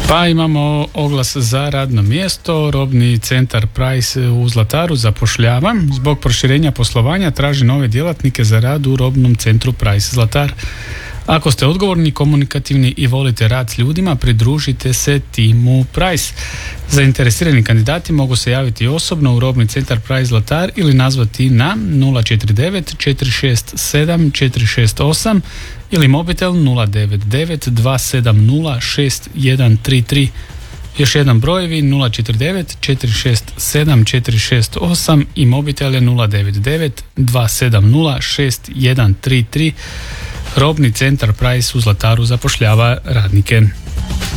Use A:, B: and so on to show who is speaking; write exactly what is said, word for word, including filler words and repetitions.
A: Pa imamo oglas za radno mjesto. Robni centar Price u Zlataru zapošljava. Zbog proširenja poslovanja traži nove djelatnike za rad u robnom centru Price Zlatar. Ako ste odgovorni, komunikativni i volite rad s ljudima, pridružite se timu Price. Zainteresirani kandidati mogu se javiti osobno u robni centar Price Zlatar ili nazvati na nula četiri devet četiri šest sedam četiri šest osam ili mobitel nula devet devet dva sedam nula šest jedan tri tri. Još jedan brojevi nula četiri devet četiri šest sedam četiri šest osam i mobitel je nula devet devet dva sedam nula šest jedan tri tri. Robni centar Price u Zlataru zapošljava radnike.